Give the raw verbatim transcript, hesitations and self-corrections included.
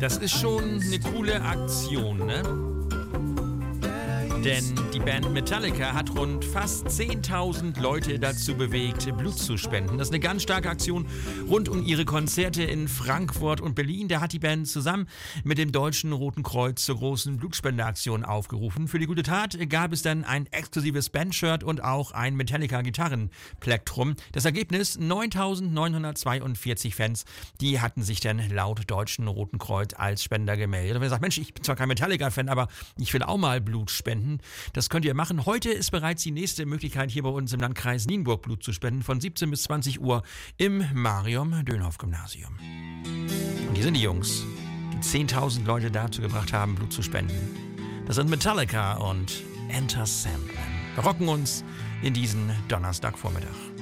Das ist schon eine coole Aktion, ne? Denn die Band Metallica hat rund fast zehntausend Leute dazu bewegt, Blut zu spenden. Das ist eine ganz starke Aktion rund um ihre Konzerte in Frankfurt und Berlin. Da hat die Band zusammen mit dem Deutschen Roten Kreuz zur großen Blutspendeaktion aufgerufen. Für die gute Tat gab es dann ein exklusives Bandshirt und auch ein Metallica-Gitarrenplektrum. Das Ergebnis: neuntausendneunhundertzweiundvierzig Fans, die hatten sich dann laut Deutschen Roten Kreuz als Spender gemeldet. Und wer sagt, Mensch, ich bin zwar kein Metallica-Fan, aber ich will auch mal Blut spenden. Das könnt ihr machen. Heute ist bereits die nächste Möglichkeit, hier bei uns im Landkreis Nienburg Blut zu spenden, von siebzehn bis zwanzig Uhr im Marium-Dönhoff-Gymnasium. Und hier sind die Jungs, die zehntausend Leute dazu gebracht haben, Blut zu spenden. Das sind Metallica und Enter Sandman. Wir rocken uns in diesen Donnerstagvormittag.